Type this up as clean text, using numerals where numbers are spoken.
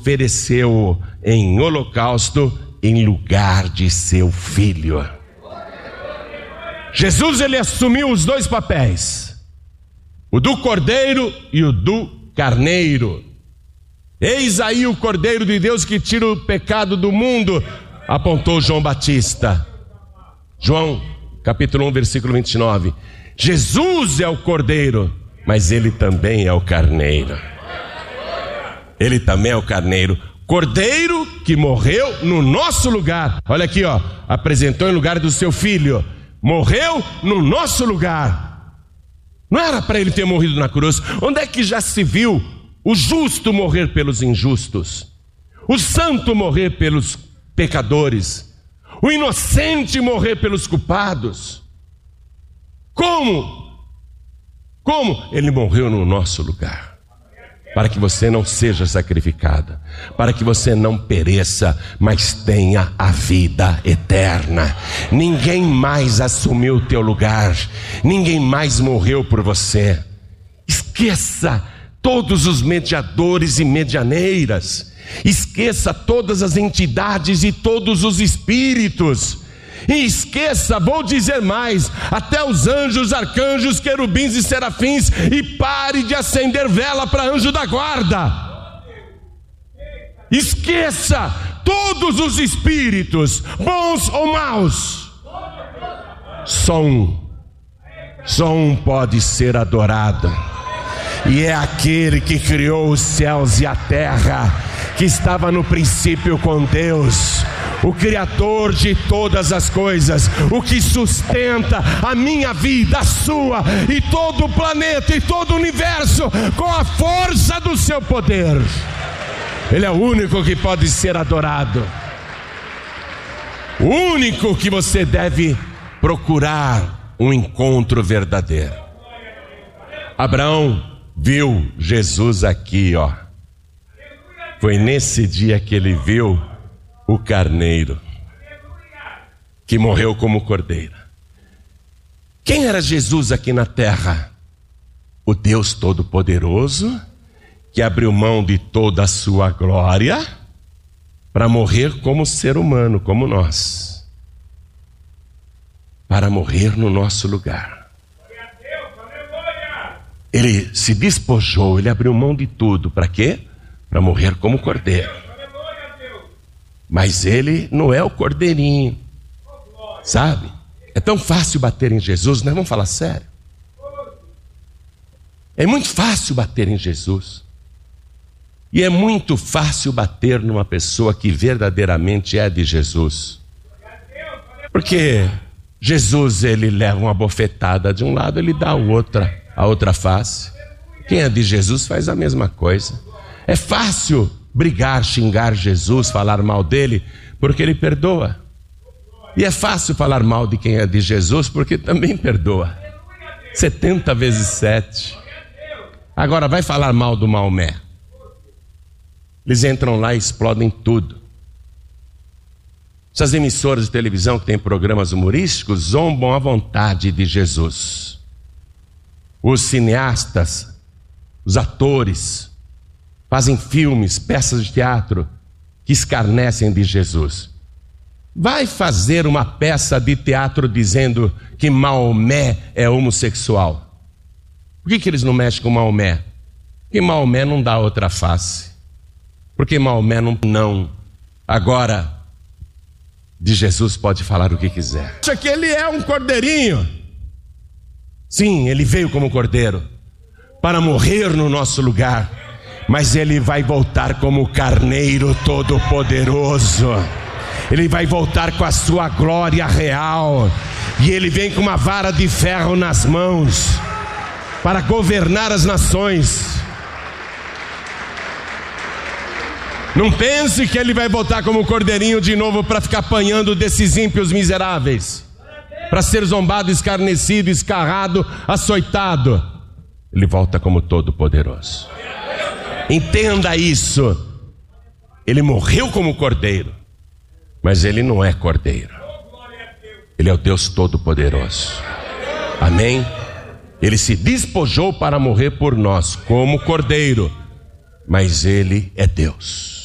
ofereceu em holocausto em lugar de seu filho. Jesus, ele assumiu os dois papéis, o do cordeiro e o do carneiro. Eis aí o Cordeiro de Deus que tira o pecado do mundo, apontou João Batista. João capítulo 1 versículo 29. Jesus é o cordeiro, mas ele também é o carneiro. Ele também é o carneiro, cordeiro que morreu no nosso lugar. Olha aqui, ó, apresentou em lugar do seu filho, morreu no nosso lugar. Não era para ele ter morrido na cruz. Onde é que já se viu o justo morrer pelos injustos, o santo morrer pelos pecadores, o inocente morrer pelos culpados? Como? Ele morreu no nosso lugar, para que você não seja sacrificada, para que você não pereça, mas tenha a vida eterna. Ninguém mais assumiu o teu lugar, ninguém mais morreu por você. Esqueça todos os mediadores e medianeiras, esqueça todas as entidades e todos os espíritos, e esqueça, vou dizer mais, até os anjos, arcanjos, querubins e serafins, e pare de acender vela para anjo da guarda. Esqueça todos os espíritos, bons ou maus. Só um pode ser adorado, e é aquele que criou os céus e a terra, que estava no princípio com Deus, o Criador de todas as coisas, o que sustenta a minha vida, a sua e todo o planeta e todo o universo com a força do seu poder. Ele é o único que pode ser adorado, o único que você deve procurar um encontro verdadeiro. Abraão viu Jesus aqui, ó. Foi nesse dia que ele viu o carneiro que morreu como cordeiro. Quem era Jesus aqui na terra? O Deus Todo-Poderoso, que abriu mão de toda a sua glória para morrer como ser humano, como nós, para morrer no nosso lugar. Ele se despojou, ele abriu mão de tudo. Para quê? Para morrer como cordeiro. Mas ele não é o cordeirinho, sabe? É tão fácil bater em Jesus, nós vamos falar sério. É muito fácil bater em Jesus. E é muito fácil bater numa pessoa que verdadeiramente é de Jesus. Porque Jesus, ele leva uma bofetada de um lado, ele dá a outra face. Quem é de Jesus faz a mesma coisa. É fácil brigar, xingar Jesus, falar mal dele, porque ele perdoa. E é fácil falar mal de quem é de Jesus, porque também perdoa. 70 vezes 7. Agora vai falar mal do Maomé. Eles entram lá e explodem tudo. Essas emissoras de televisão que têm programas humorísticos zombam à vontade de Jesus. Os cineastas, os atores, fazem filmes, peças de teatro que escarnecem de Jesus. Vai fazer uma peça de teatro dizendo que Maomé é homossexual. Por que eles não mexem com Maomé? Porque Maomé não dá outra face. Porque Maomé não. Agora, de Jesus pode falar o que quiser. Acha que ele é um cordeirinho? Sim, ele veio como cordeiro para morrer no nosso lugar. Mas ele vai voltar como carneiro todo-poderoso. Ele vai voltar com a sua glória real. E ele vem com uma vara de ferro nas mãos para governar as nações. Não pense que ele vai voltar como cordeirinho de novo para ficar apanhando desses ímpios miseráveis, para ser zombado, escarnecido, escarrado, açoitado. Ele volta como todo-poderoso. Entenda isso. Ele morreu como cordeiro, mas ele não é cordeiro. Ele é o Deus Todo-Poderoso. Amém? Ele se despojou para morrer por nós como cordeiro, mas ele é Deus.